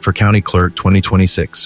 for County Clerk 2026.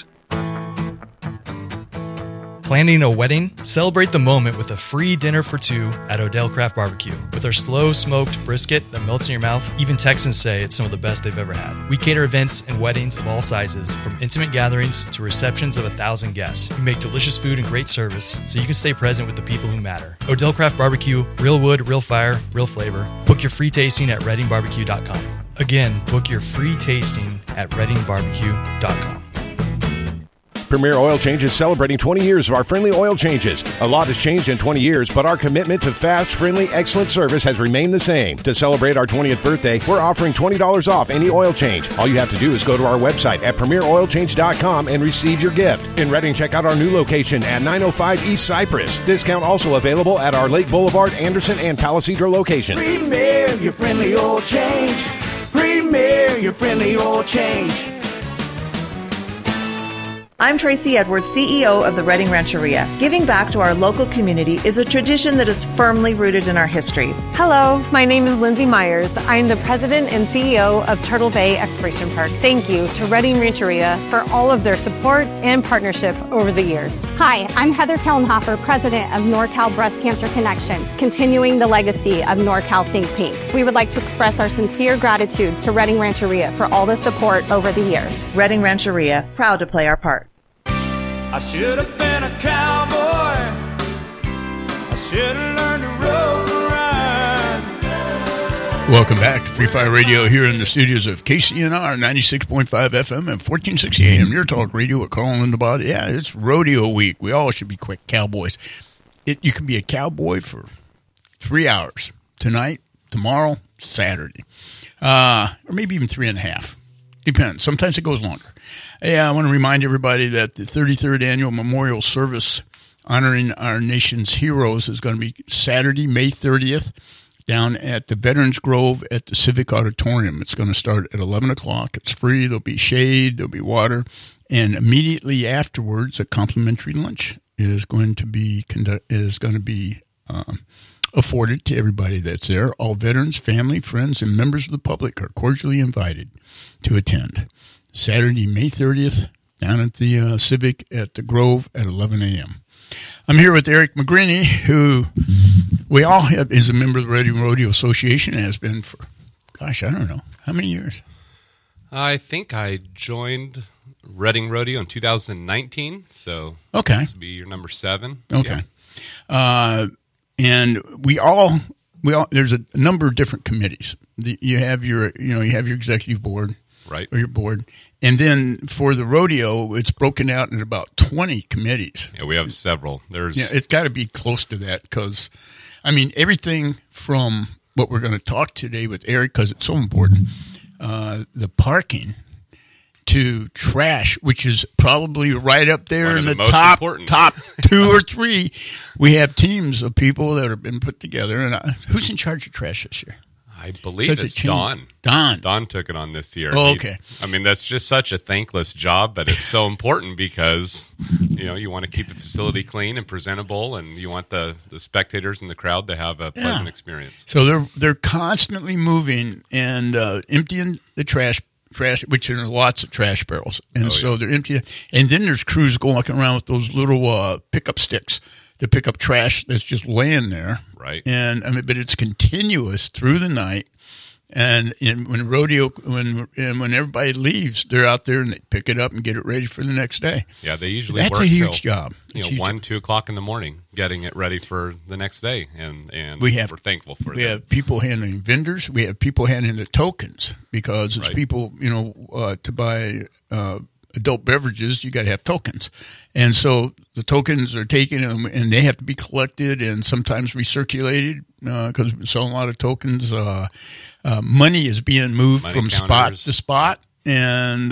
Planning a wedding? Celebrate the moment with a free dinner for two at Odell Craft Barbecue. With our slow smoked brisket that melts in your mouth, even Texans say it's some of the best they've ever had. We cater events and weddings of all sizes, from intimate gatherings to receptions of 1,000 guests. We make delicious food and great service so you can stay present with the people who matter. Odell Craft Barbecue, real wood, real fire, real flavor. Book your free tasting at reddingbarbecue.com. Again, book your free tasting at reddingbarbecue.com. Premier Oil Change is celebrating 20 years of our friendly oil changes. A lot has changed in 20 years, but our commitment to fast, friendly, excellent service has remained the same. To celebrate our 20th birthday, we're offering $20 off any oil change. All you have to do is go to our website at premieroilchange.com and receive your gift. In Redding, check out our new location at 905 East Cypress. Discount also available at our Lake Boulevard, Anderson, and Palisadro locations. Premier, your friendly oil change. Premier, your friendly oil change. I'm Tracy Edwards, CEO of the Redding Rancheria. Giving back to our local community is a tradition that is firmly rooted in our history. Hello, my name is Lindsay Myers. I am the president and CEO of Turtle Bay Exploration Park. Thank you to Redding Rancheria for all of their support and partnership over the years. Hi, I'm Heather Kellenhofer, president of NorCal Breast Cancer Connection, continuing the legacy of NorCal Think Pink. We would like to express our sincere gratitude to Redding Rancheria for all the support over the years. Redding Rancheria, proud to play our part. I should have been a cowboy. I should have learned to rope and ride. Welcome back to Free Fire Radio here in the studios of KCNR 96.5 FM and 1460 AM. Your talk radio with Carl and the Body. Yeah, it's rodeo week. We all should be quick cowboys. You can be a cowboy for 3 hours. Tonight, tomorrow, Saturday. Or maybe even 3.5. Depends. Sometimes it goes longer. Yeah, I want to remind everybody that the 33rd Annual Memorial Service honoring our nation's heroes is going to be Saturday, May 30th, down at the Veterans Grove at the Civic Auditorium. It's going to start at 11 o'clock. It's free. There'll be shade. There'll be water. And immediately afterwards, a complimentary lunch is going to be afforded to everybody that's there. All veterans, family, friends, and members of the public are cordially invited to attend. Saturday, May 30th, down at the Civic at the Grove at 11 a.m. I'm here with Eric McGrinney, who we all have is a member of the Redding Rodeo Association and has been for, I don't know, how many years? I think I joined Redding Rodeo in 2019, so okay. This will be your number 7. Okay. Yeah. And we all, there's a number of different committees. You have your executive board. Right. Or your board. And then for the rodeo, it's broken out in about 20 committees. Yeah, we have several. It's got to be close to that because, everything from what we're going to talk today with Eric, because it's so important, the parking to trash, which is probably right up there in the top 2 or 3. We have teams of people that have been put together. And who's in charge of trash this year? I believe it's Don. Don took it on this year. Oh, okay. That's just such a thankless job, but it's so important because, you want to keep the facility clean and presentable, and you want the spectators and the crowd to have a pleasant experience. So they're constantly moving and emptying the trash, which are lots of trash barrels. And they're emptying. And then there's crews walking around with those little pickup sticks to pick up trash that's just laying there. Right. And but it's continuous through the night. And when everybody leaves, they're out there and they pick it up and get it ready for the next day. Yeah, they usually work. That's a huge job. 1, 2 o'clock in the morning, getting it ready for the next day, and we're thankful for that. We have people handling vendors. We have people handling the tokens because it's people, to buy adult beverages, you got to have tokens. And so the tokens are taken and they have to be collected and sometimes recirculated because we're selling a lot of tokens. Money is being moved from spot to spot and,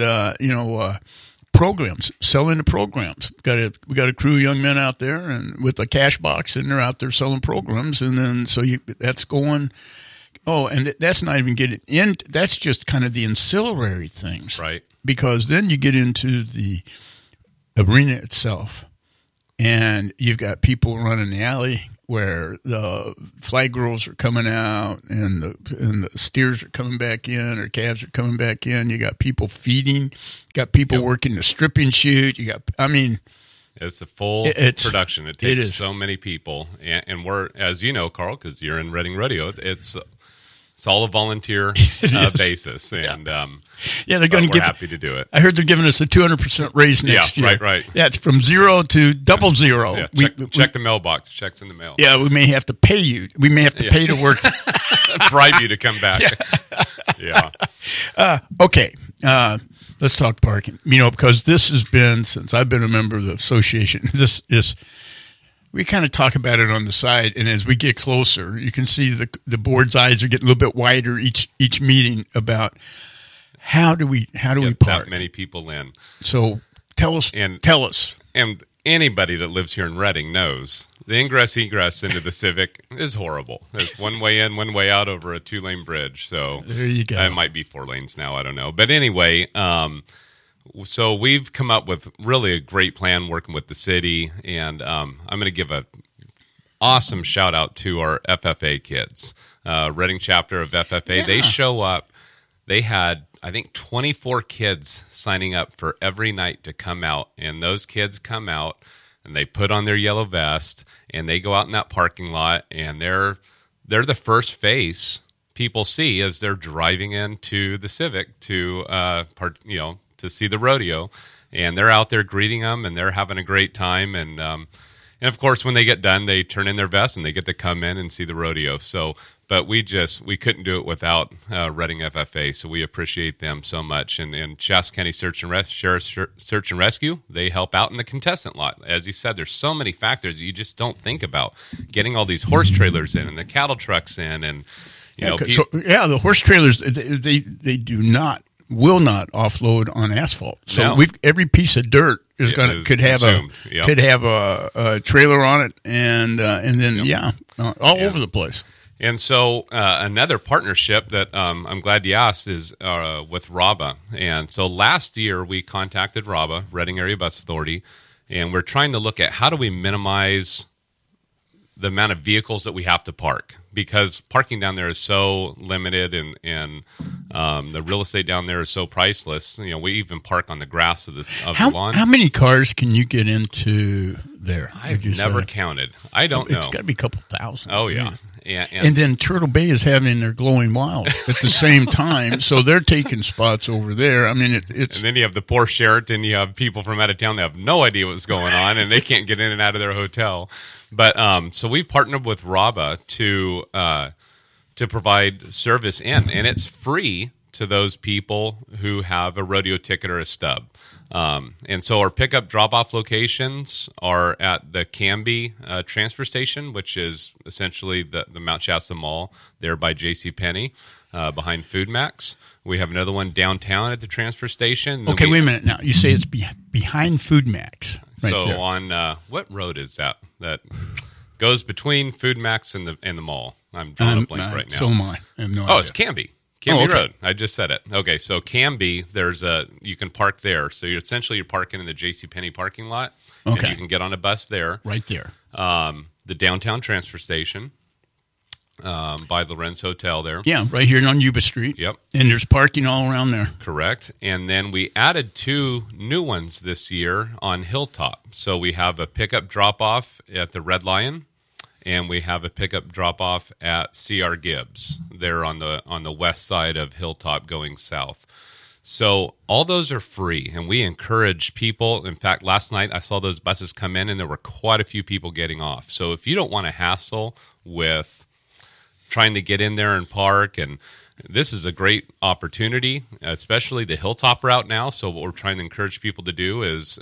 programs, selling the programs. We got a crew of young men out there and with a cash box and they're out there selling programs. And then, that's going. Oh, and that's not even getting in. That's just kind of the ancillary things. Right. Because then you get into the arena itself, and you've got people running the alley, where the flag girls are coming out and the steers are coming back in or calves are coming back in. You got people feeding, got people working the stripping chute. It's a full production. It takes so many people, and we're, as you know, Carl, because you're in Reading Rodeo, it's all a volunteer basis, and they're going to we're happy to do it. I heard they're giving us a 200% raise next year. Right. Yeah, it's from 0 to double zero. Yeah, check the mailbox. Checks in the mail. Yeah, we may have to pay you. We may have to pay to work. Bribe you to come back. Okay. Let's talk parking. Because this has been, since I've been a member of the association, we kind of talk about it on the side, and as we get closer, you can see the board's eyes are getting a little bit wider each meeting about how do we park that many people in. So tell us. And anybody that lives here in Reading knows the ingress-egress into the Civic is horrible. There's one way in, one way out over a 2-lane bridge. So there you go. It might be 4 lanes now. I don't know. But anyway, so we've come up with really a great plan working with the city, and I'm going to give a awesome shout-out to our FFA kids, Reading chapter of FFA. Yeah. They show up. They had, I think, 24 kids signing up for every night to come out, and those kids come out, and they put on their yellow vest, and they go out in that parking lot, and they're the first face people see as they're driving into the Civic to to see the rodeo, and they're out there greeting them, and they're having a great time, and of course when they get done, they turn in their vest and they get to come in and see the rodeo. So, but we couldn't do it without Reading FFA, so we appreciate them so much. And Shasta County Sheriff's Search and Rescue, they help out in the contestant lot. As you said, there's so many factors that you just don't think about. Getting all these horse trailers in and the cattle trucks in, and the horse trailers they will not offload on asphalt. So every piece of dirt could have a trailer on it, and then all over the place. And so another partnership that I'm glad you asked is with RABA. And so last year we contacted RABA, Reading Area Bus Authority, and we're trying to look at how do we minimize the amount of vehicles that we have to park, because parking down there is so limited, and the real estate down there is so priceless. We even park on the grass of the lawn. How many cars can you get into there? I've never counted. I don't know. It's got to be a couple thousand. Oh, yeah. And then Turtle Bay is having their Glowing Wild at the same time, so they're taking spots over there. I mean, it's... And then you have the poor Sheraton, you have people from out of town that have no idea what's going on, and they can't get in and out of their hotel. But so we've partnered with RABA to provide service in, and it's free to those people who have a rodeo ticket or a stub. And so our pickup drop-off locations are at the Canby transfer station, which is essentially the Mount Shasta Mall there by JCPenney, behind Food Max. We have another one downtown at the transfer station. Okay, wait a minute now. You say it's behind Food Max. Right so there. On what road is that goes between Food Max and the mall? I'm drawing a blank right now. So am I. I have no idea. It's Canby. Canby Road. I just said it. Okay, so Canby, you can park there. So you're parking in the JCPenney parking lot. Okay. And you can get on a bus there. Right there. The downtown transfer station by the Lorenz Hotel there. Yeah, right here on Yuba Street. Yep. And there's parking all around there. Correct. And then we added 2 new ones this year on Hilltop. So we have a pickup drop-off at the Red Lion, and we have a pickup drop-off at C.R. Gibbs. They're on the west side of Hilltop going south. So all those are free, and we encourage people. In fact, last night I saw those buses come in, and there were quite a few people getting off. So if you don't want to hassle with trying to get in there and park, and this is a great opportunity, especially the Hilltop route now. So what we're trying to encourage people to do is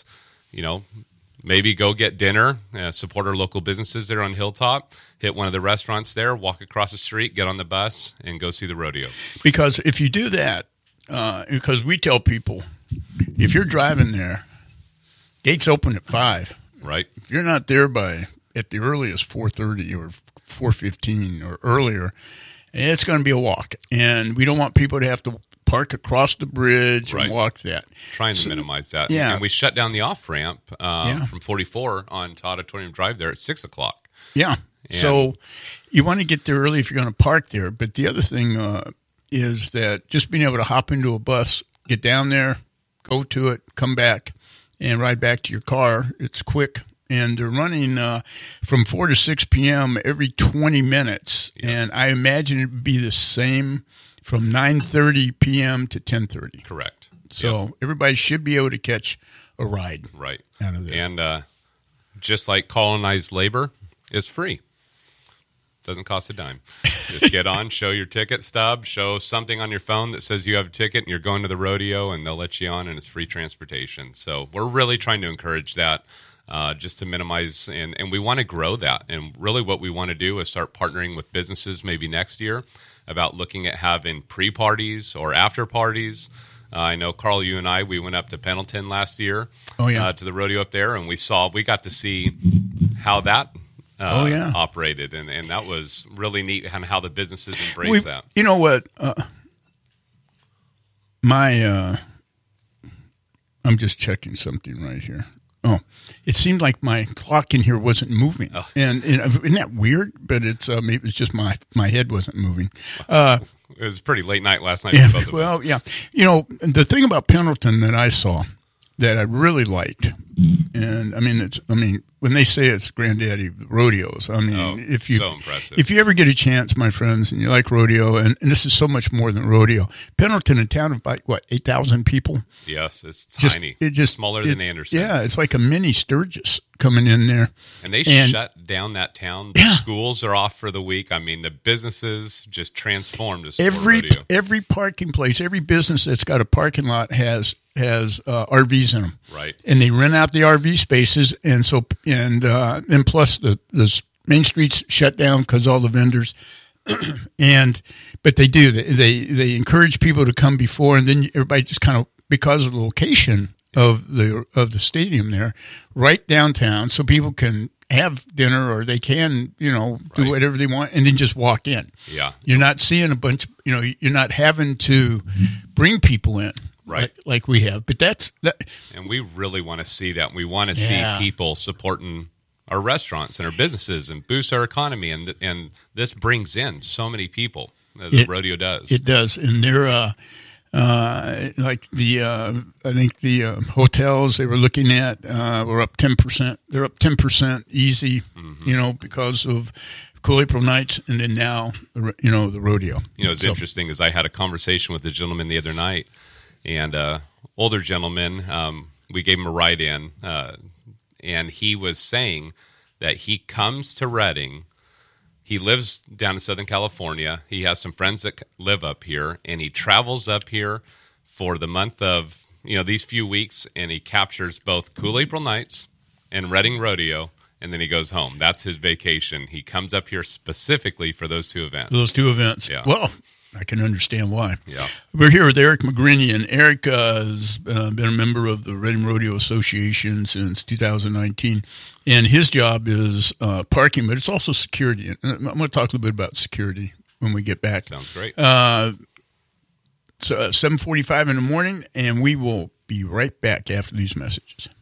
maybe go get dinner, support our local businesses there on Hilltop, hit one of the restaurants there, walk across the street, get on the bus, and go see the rodeo. Because if you do that, because we tell people, if you're driving there, gates open at 5. Right. If you're not there at the earliest 4:30 or 4:15 or earlier, it's going to be a walk. And we don't want people to have to park across the bridge and walk that. Trying to minimize that. Yeah. And we shut down the off-ramp from 44 on to Auditorium Drive there at 6 o'clock. Yeah. So you want to get there early if you're going to park there. But the other thing is that just being able to hop into a bus, get down there, go to it, come back, and ride back to your car. It's quick. And they're running from 4 to 6 p.m. every 20 minutes. Yes. And I imagine it would be the same from 9:30 p.m. to 10:30. Correct. So everybody should be able to catch a ride. Right. Out of there. And just like colonized labor is free. Doesn't cost a dime. Just get on, show your ticket stub, show something on your phone that says you have a ticket and you're going to the rodeo, and they'll let you on, and it's free transportation. So we're really trying to encourage that just to minimize, and we want to grow that. And really what we want to do is start partnering with businesses maybe next year about looking at having pre-parties or after parties. I know, Carl, you and I, we went up to Pendleton last year to the rodeo up there, and we got to see how that operated, and that was really neat, and how the businesses embrace that. You know what? I'm just checking something right here. Oh, it seemed like my clock in here wasn't moving, and isn't that weird? But it's maybe it's just my head wasn't moving. It was a pretty late night last night. Yeah, for both of us. yeah. You know, the thing about Pendleton that I saw that I really liked, and I mean, when they say it's granddaddy rodeos, I mean, so impressive. If you ever get a chance, my friends, and you like rodeo, and this is so much more than rodeo. Pendleton, a town of about 8,000 people. Yes, it's tiny. It's just smaller than Anderson. Yeah, it's like a mini Sturgis coming in there. And they shut down that town. The schools are off for the week. I mean, the businesses just transformed to support rodeo. Every parking place, every business that's got a parking lot has RVs in them, right? And they rent out the RV spaces, and plus the main streets shut down because all the vendors. But they encourage people to come before, and then everybody just kind of, because of the location of the stadium there, right downtown, so people can have dinner, or they can, do whatever they want, and then just walk in. Yeah, you're not seeing a bunch. You're not having to bring people in. Right, like we have, but that. And we really want to see that. We want to see people supporting our restaurants and our businesses and boost our economy, and this brings in so many people. The rodeo does. It does, and they're like I think the hotels they were looking at were up 10%. They're up 10% easy, because of Cool April Nights, and then now the rodeo. It's interesting is I had a conversation with a gentleman the other night. And older gentleman, we gave him a ride in, and he was saying that he comes to Redding. He lives down in Southern California. He has some friends that live up here, and he travels up here for the month of, these few weeks, and he captures both Cool April Nights and Redding Rodeo, and then he goes home. That's his vacation. He comes up here specifically for those two events. Yeah. Well, I can understand why. Yeah. We're here with Eric McGrinian. Eric has been a member of the Redding Rodeo Association since 2019, and his job is parking, but it's also security. I'm going to talk a little bit about security when we get back. Sounds great. So 7:45 in the morning, and we will be right back after these messages.